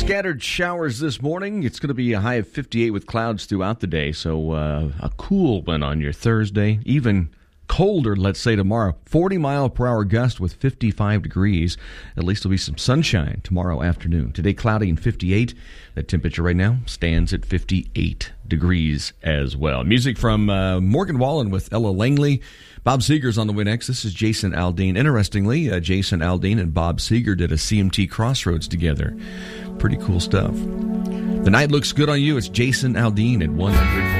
Scattered showers this morning. It's going to be a high of 58 with clouds throughout the day. So a cool one on your Thursday. Even colder, let's say, tomorrow. 40-mile-per-hour gust with 55 degrees. At least there'll be some sunshine tomorrow afternoon. Today, cloudy and 58. That temperature right now stands at 58 degrees as well. Music from Morgan Wallen with Ella Langley. Bob Seger's on the way next. This is Jason Aldean. Interestingly, Jason Aldean and Bob Seger did a CMT Crossroads together. Pretty cool stuff. The night looks good on you. It's Jason Aldean at 100.